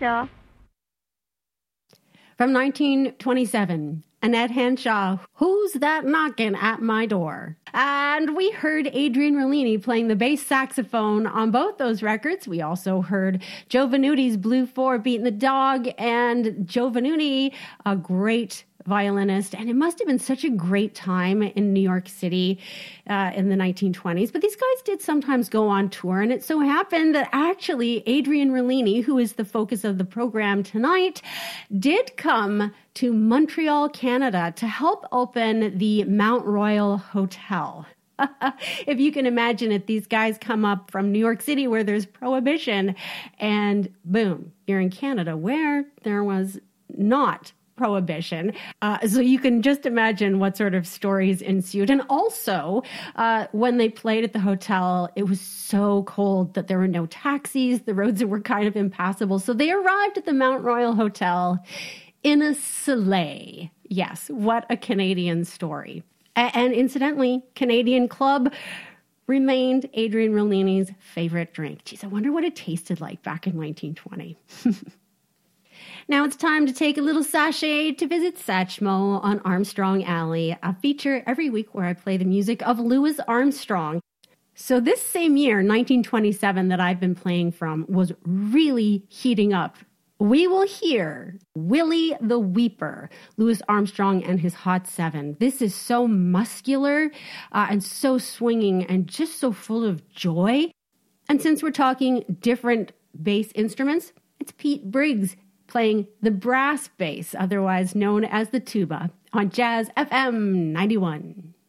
안녕하세요. From 1927, Annette Hanshaw, Who's That Knockin' at My Door? And we heard Adrian Rollini playing the bass saxophone on both those records. We also heard Joe Venuti's Blue 4 beating the dog, and Joe Venuti, a great violinist, and it must have been such a great time in New York City in the 1920s. But these guys did sometimes go on tour, and it so happened that actually Adrian Rollini, who is the focus of the program tonight, did come to Montreal, Canada to help open the Mount Royal Hotel. If you can imagine it, these guys come up from New York City where there's prohibition, and boom, you're in Canada where there was not prohibition. So you can just imagine what sort of stories ensued. And also, when they played at the hotel, it was so cold that there were no taxis. The roads were kind of impassable. So they arrived at the Mount Royal Hotel in a sleigh. Yes, what a Canadian story. And incidentally, Canadian Club remained Adrian Rollini's favorite drink. Geez, I wonder what it tasted like back in 1920. Now it's time to take a little sachet to visit Satchmo on Armstrong Alley, a feature every week where I play the music of Louis Armstrong. So this same year, 1927, that I've been playing from was really heating up. We will hear Willie the Weeper, Louis Armstrong and his Hot Seven. This is so muscular and so swinging and just so full of joy. And since we're talking different bass instruments, it's Pete Briggs playing the brass bass, otherwise known as the tuba, on Jazz FM 91.